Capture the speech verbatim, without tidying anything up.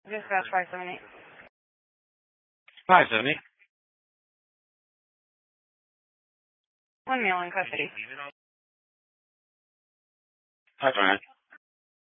Dispatch five seven eight. five seven eight. One male in custody. five seven eight.